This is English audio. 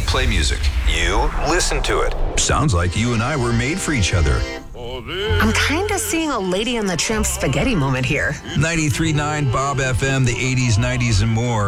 play music. You listen to it. Sounds like you and I were made for each other. I'm kind of seeing a Lady and the Tramp spaghetti moment here. 93.9 Bob FM, the 80s, 90s, and more.